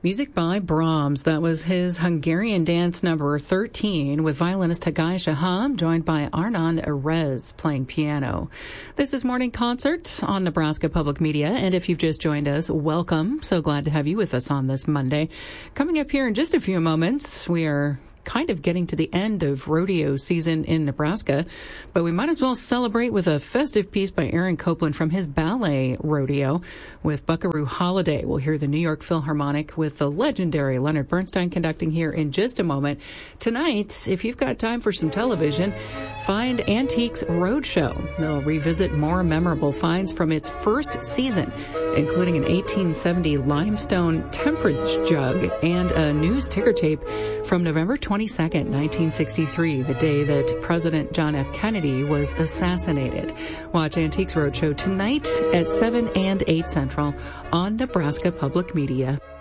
Music by Brahms. That was his Hungarian dance number 13 with violinist Hagai Shaham, joined by Arnon Erez playing piano. This is Morning Concert on Nebraska Public Media, and if you've just joined us, welcome. So glad to have you with us on this Monday. Coming up here in just a few moments, we are kind of getting to the end of rodeo season in Nebraska, but we might as well celebrate with a festive piece by Aaron Copland from his ballet rodeo with Buckaroo Holiday. We'll hear the New York Philharmonic with the legendary Leonard Bernstein conducting here in just a moment. Tonight, if you've got time for some television, find Antiques Roadshow. They'll revisit more memorable finds from its first season, including an 1870 limestone temperance jug and a news ticker tape from November 22nd, 1963, the day that President John F. Kennedy was assassinated. Watch Antiques Roadshow tonight at 7 and 8 Central on Nebraska Public Media.